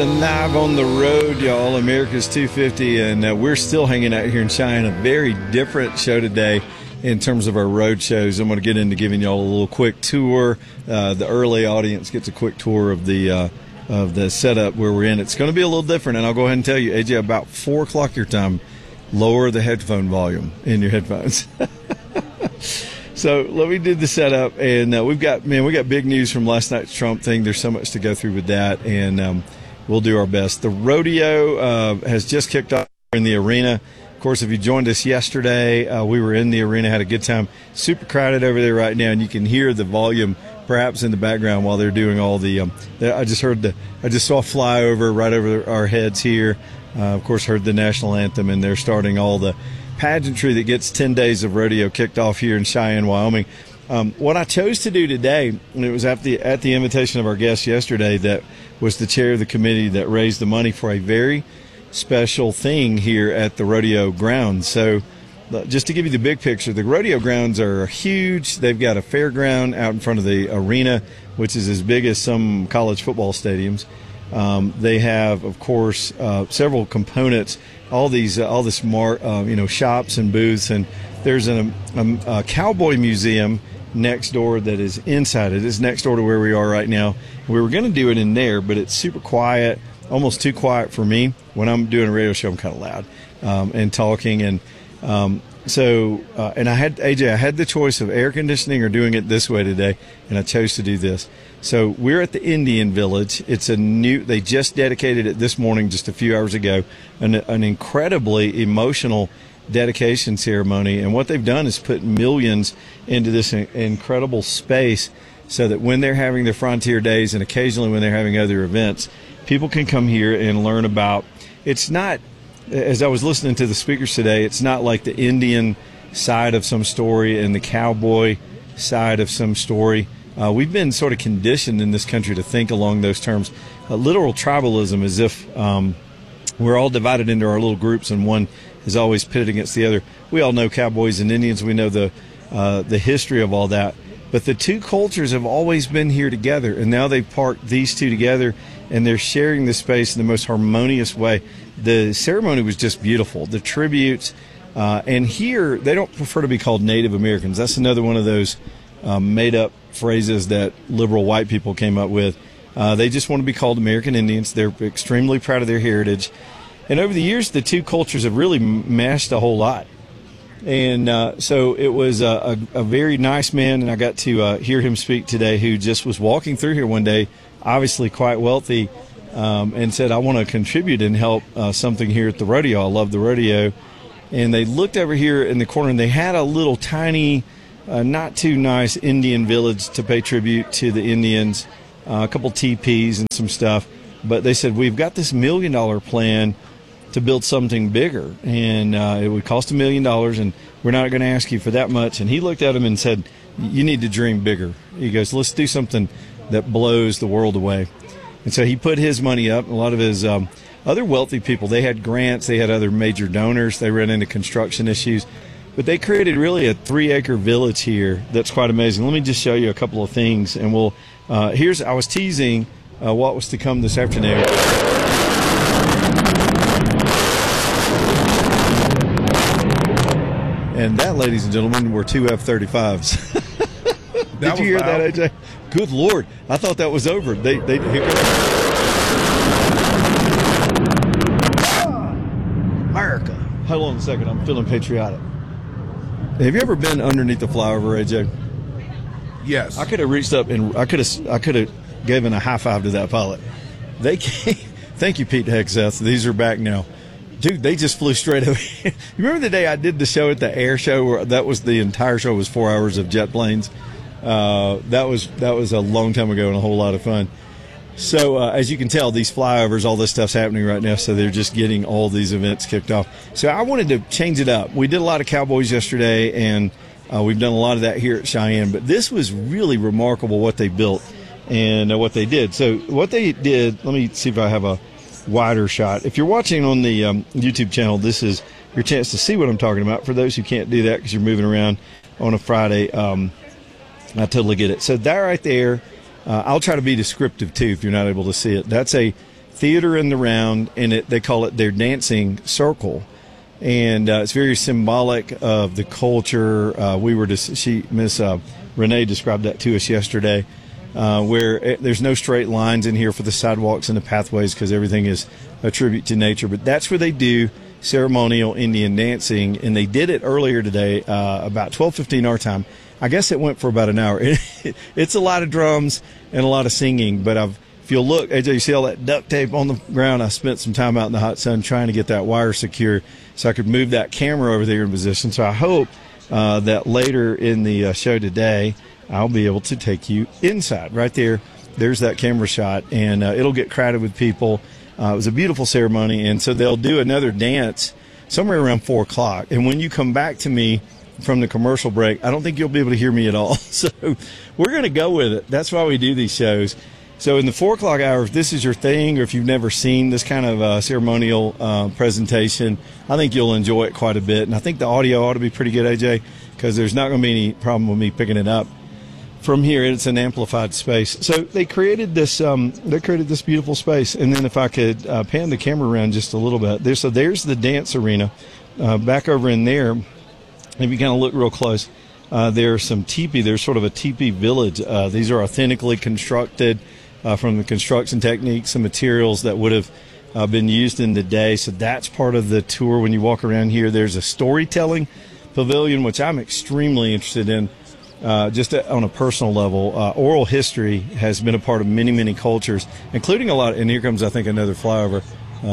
Live on the road, y'all, America's 250, and we're still hanging out here in Cheyenne. A very different show today in terms of our road shows. I'm going to get into giving y'all a little quick tour. The early audience gets a quick tour of the setup where we're in. It's going to be a little different, and I'll go ahead and tell you, AJ, about 4 o'clock your time, lower the headphone volume in your headphones. So let me do the setup, and we got big news from last night's Trump thing. There's so much to go through with that, and we'll do our best. The rodeo has just kicked off in the arena. Of course, if you joined us yesterday, we were in the arena, had a good time. Super crowded over there right now, and you can hear the volume perhaps in the background while they're doing all the. I just saw a flyover right over our heads here. Of course, heard the national anthem, and they're starting all the pageantry that gets 10 days of rodeo kicked off here in Cheyenne, Wyoming. What I chose to do today, and it was at the invitation of our guest yesterday, that was the chair of the committee that raised the money for a very special thing here at the rodeo grounds. So just to give you the big picture, the rodeo grounds are huge. They've got a fairground out in front of the arena, which is as big as some college football stadiums. They have, of course, several components, all this shops and booths, and there's a cowboy museum next door that is inside. It is next door to where we are right now. We were going to do it in there, but it's super quiet, almost too quiet for me. When I'm doing a radio show, I'm kind of loud and talking, and and I had the choice of air conditioning or doing it this way today, and I chose to do this. So we're at the Indian Village. It's they just dedicated it this morning, just a few hours ago, an incredibly emotional dedication ceremony. And what they've done is put millions into this incredible space so that when they're having their Frontier Days and occasionally when they're having other events, people can come here and learn about. It's not, as I was listening to the speakers today, it's not like the Indian side of some story and the cowboy side of some story. We've been sort of conditioned in this country to think along those terms. Literal tribalism, as if we're all divided into our little groups and one is always pitted against the other. We all know cowboys and Indians. We know the history of all that. But the two cultures have always been here together, and now they've parked these two together, and they're sharing the space in the most harmonious way. The ceremony was just beautiful. The tributes, and here they don't prefer to be called Native Americans. That's another one of those made-up phrases that liberal white people came up with. They just want to be called American Indians. They're extremely proud of their heritage. And over the years, the two cultures have really mashed a whole lot. And so it was a very nice man, and I got to hear him speak today, who just was walking through here one day, obviously quite wealthy, and said, I want to contribute and help something here at the rodeo. I love the rodeo. And they looked over here in the corner, and they had a little tiny, not too nice Indian village to pay tribute to the Indians, a couple teepees and some stuff. But they said, we've got this $1 million plan to build something bigger, and it would cost $1 million, and we're not going to ask you for that much. And he looked at him and said, you need to dream bigger. He goes, let's do something that blows the world away. And so he put his money up. A lot of his other wealthy people, they had grants, they had other major donors, they ran into construction issues, but they created really a 3-acre village here that's quite amazing. Let me just show you a couple of things, and I was teasing what was to come this afternoon. And that, ladies and gentlemen, were 2 F-35s. Did you hear that, AJ? Good Lord. I thought that was over. America. Hold on a second. I'm feeling patriotic. Have you ever been underneath the flyover, AJ? Yes. I could have reached up and I could have given a high five to that pilot. They came. Thank you, Pete Hegseth. These are back now. Dude, they just flew straight over here. You remember the day I did the show at the air show where that was the entire show was 4 hours of jet planes? That was a long time ago and a whole lot of fun. So as you can tell, these flyovers, all this stuff's happening right now, so they're just getting all these events kicked off. So I wanted to change it up. We did a lot of cowboys yesterday, and we've done a lot of that here at Cheyenne. But this was really remarkable what they built and what they did. So what they did, let me see if I have a wider shot. If you're watching on the YouTube channel, this is your chance to see what I'm talking about. For those who can't do that because you're moving around on a Friday, I totally get it. So that right there, I'll try to be descriptive too if you're not able to see it. That's a theater in the round, and they call it their dancing circle. And it's very symbolic of the culture. Miss Renee described that to us yesterday, where there's no straight lines in here for the sidewalks and the pathways because everything is a tribute to nature. But that's where they do ceremonial Indian dancing, and they did it earlier today, about 12:15 our time. I guess it went for about an hour. It's a lot of drums and a lot of singing, but if you'll look, AJ, you see all that duct tape on the ground? I spent some time out in the hot sun trying to get that wire secure so I could move that camera over there in position. So I hope that later in the show today, I'll be able to take you inside. Right there, there's that camera shot, and it'll get crowded with people. It was a beautiful ceremony, and so they'll do another dance somewhere around 4 o'clock. And when you come back to me from the commercial break, I don't think you'll be able to hear me at all. So we're going to go with it. That's why we do these shows. So in the 4 o'clock hour, if this is your thing or if you've never seen this kind of ceremonial presentation, I think you'll enjoy it quite a bit. And I think the audio ought to be pretty good, AJ, because there's not going to be any problem with me picking it up from here. It's an amplified space. So they created this beautiful space. And then if I could pan the camera around just a little bit. There's the dance arena. Back over in there, if you kind of look real close, there's some teepee. There's sort of a teepee village. These are authentically constructed from the construction techniques, some materials that would have been used in the day. So that's part of the tour. When you walk around here, there's a storytelling pavilion, which I'm extremely interested in. Just on a personal level, oral history has been a part of many, many cultures, including a lot. And here comes, I think, another flyover.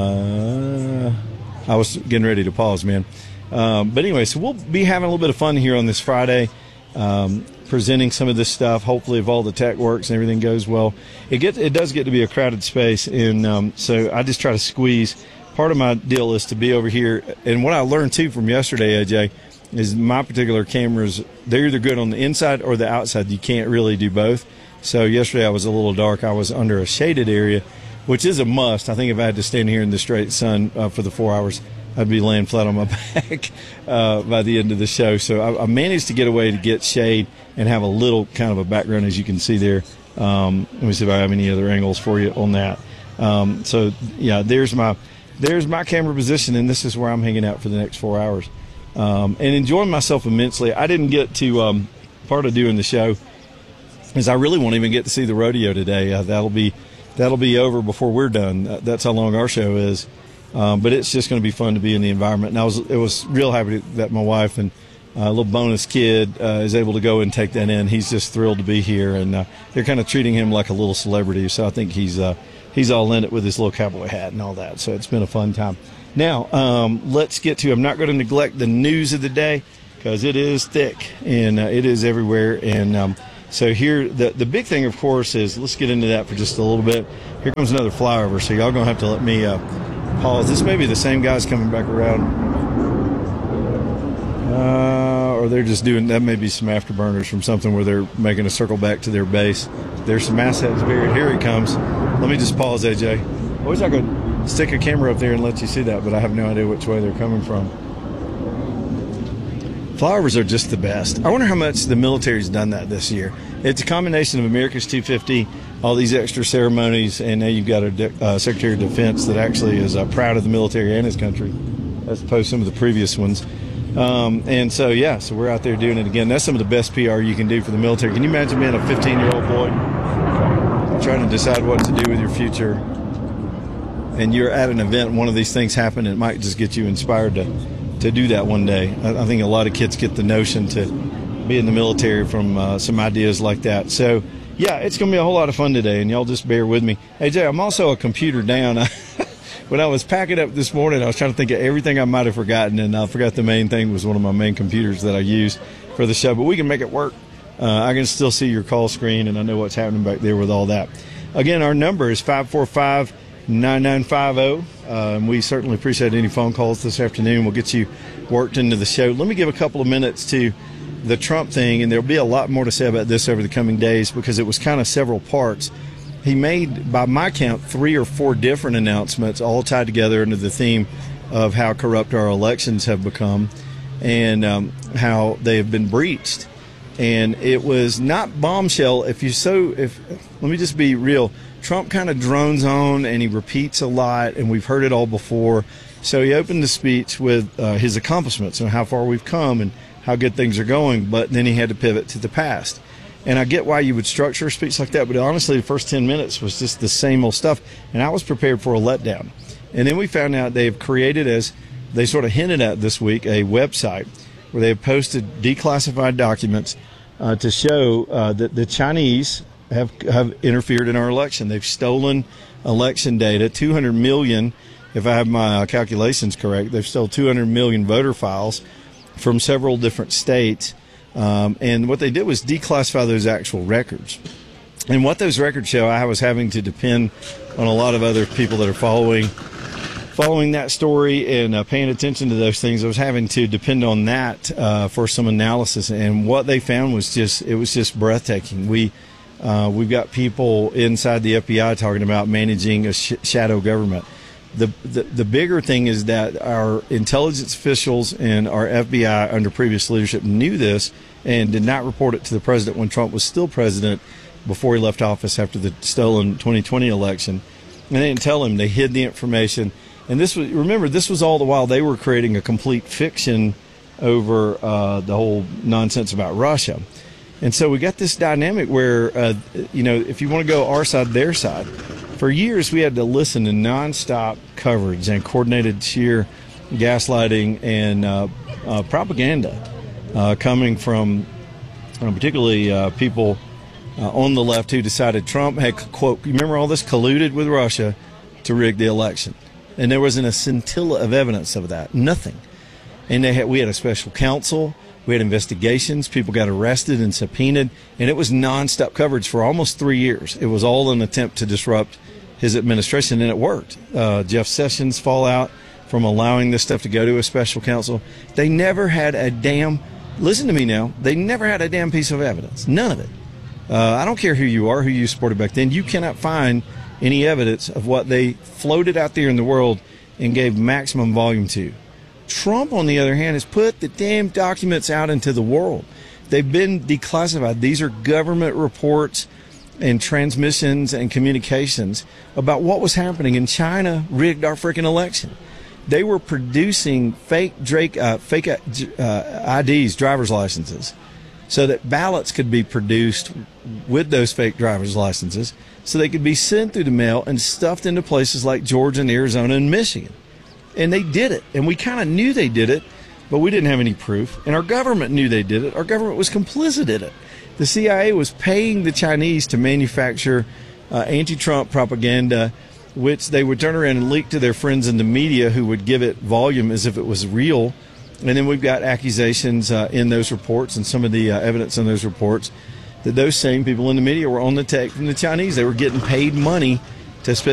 I was getting ready to pause, man. But anyway, so we'll be having a little bit of fun here on this Friday, presenting some of this stuff. Hopefully, if all the tech works and everything goes well, it does get to be a crowded space, and so I just try to squeeze. Part of my deal is to be over here, and what I learned too from yesterday, AJ, is my particular cameras, they're either good on the inside or the outside. You can't really do both. So yesterday I was a little dark. I was under a shaded area, which is a must. I think if I had to stand here in the straight sun for the 4 hours, I'd be laying flat on my back by the end of the show. So I managed to get away to get shade and have a little kind of a background, as you can see there. Let me see if I have any other angles for you on that. So yeah, there's my camera position, and this is where I'm hanging out for the next 4 hours. And enjoying myself immensely. I didn't get to part of doing the show is I really won't even get to see the rodeo today. That'll be over before we're done. That's how long our show is. But it's just going to be fun to be in the environment. And it was real happy that my wife and a little bonus kid is able to go and take that in. He's just thrilled to be here, and they're kind of treating him like a little celebrity. So I think he's all in it with his little cowboy hat and all that. So it's been a fun time. Now, let's get to, I'm not going to neglect the news of the day because it is thick and it is everywhere. And so here, the big thing, of course, is, let's get into that for just a little bit. Here comes another flyover, so y'all going to have to let me pause. This may be the same guys coming back around. Or they're just doing, that may be some afterburners from something where they're making a circle back to their base. There's some assets buried. Here he comes. Let me just pause, AJ. I wish I could stick a camera up there and let you see that, but I have no idea which way they're coming from. Flyovers are just the best. I wonder how much the military's done that this year. It's a combination of America's 250, all these extra ceremonies, and now you've got a Secretary of Defense that actually is proud of the military and his country, as opposed to some of the previous ones. And so, yeah, so we're out there doing it again. That's some of the best PR you can do for the military. Can you imagine being a 15-year-old boy trying to decide what to do with your future, and you're at an event, one of these things happen, and it might just get you inspired to do that one day. I think a lot of kids get the notion to be in the military from some ideas like that. So, yeah, it's going to be a whole lot of fun today, and y'all just bear with me. Hey, Jay, I'm also a computer down. When I was packing up this morning, I was trying to think of everything I might have forgotten, and I forgot the main thing was one of my main computers that I use for the show. But we can make it work. I can still see your call screen, and I know what's happening back there with all that. Again, our number is 545-9950. We certainly appreciate any phone calls this afternoon. We'll get you worked into the show. Let me give a couple of minutes to the Trump thing, and there'll be a lot more to say about this over the coming days because it was kind of several parts. He made, by my count, 3 or 4 different announcements, all tied together into the theme of how corrupt our elections have become and how they have been breached. And it was not bombshell. Let me just be real. Trump kind of drones on and he repeats a lot, and we've heard it all before. So he opened the speech with his accomplishments and how far we've come and how good things are going, but then he had to pivot to the past. And I get why you would structure a speech like that, but honestly, the first 10 minutes was just the same old stuff, and I was prepared for a letdown. And then we found out they have created, as they sort of hinted at this week, a website where they have posted declassified documents to show that the Chinese have interfered in our election. They've stolen election data, 200 million, if I have my calculations correct. They've stolen 200 million voter files from several different states. And what they did was declassify those actual records. And what those records show, I was having to depend on a lot of other people that are following that story and paying attention to those things. I was having to depend on that for some analysis. And what they found was just breathtaking. We've got people inside the FBI talking about managing a shadow government. The bigger thing is that our intelligence officials and our FBI under previous leadership knew this and did not report it to the president when Trump was still president before he left office after the stolen 2020 election. And they didn't tell him. They hid the information. And this was all the while they were creating a complete fiction over the whole nonsense about Russia. And so we got this dynamic where, if you want to go our side, their side. For years, we had to listen to nonstop coverage and coordinated sheer gaslighting and propaganda coming from particularly people on the left who decided Trump had, quote, you remember all this, colluded with Russia to rig the election. And there wasn't a scintilla of evidence of that, nothing. And we had a special counsel. We had investigations. People got arrested and subpoenaed, and it was nonstop coverage for almost 3 years. It was all an attempt to disrupt his administration, and it worked. Jeff Sessions' fallout from allowing this stuff to go to a special counsel. They never had listen to me now, they never had a damn piece of evidence. None of it. I don't care who you are, who you supported back then. You cannot find any evidence of what they floated out there in the world and gave maximum volume to. Trump, on the other hand, has put the damn documents out into the world. They've been declassified. These are government reports and transmissions and communications about what was happening. And China rigged our freaking election. They were producing fake IDs, driver's licenses, so that ballots could be produced with those fake driver's licenses so they could be sent through the mail and stuffed into places like Georgia and Arizona and Michigan. And they did it. And we kind of knew they did it, but we didn't have any proof. And our government knew they did it. Our government was complicit in it. The CIA was paying the Chinese to manufacture anti-Trump propaganda, which they would turn around and leak to their friends in the media who would give it volume as if it was real. And then we've got accusations in those reports and some of the evidence in those reports that those same people in the media were on the take from the Chinese. They were getting paid money to spit